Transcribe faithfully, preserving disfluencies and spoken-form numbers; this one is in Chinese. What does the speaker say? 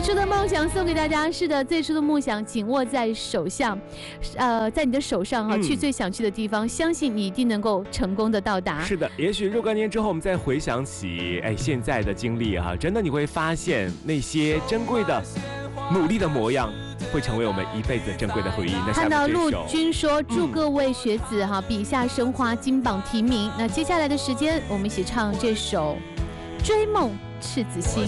初的梦想送给大家，是的，最初的梦想紧握在手上，呃，在你的手上哈、啊，嗯、去最想去的地方，相信你一定能够成功的到达。 是的，也许若干年之后，我们再回想起哎现在的经历哈、啊，真的你会发现那些珍贵的、努力的模样，会成为我们一辈子珍贵的回忆。那看到陆军说，祝各位学子哈、嗯、笔下生花，金榜题名。那接下来的时间，我们一起唱这首《追梦赤子心》。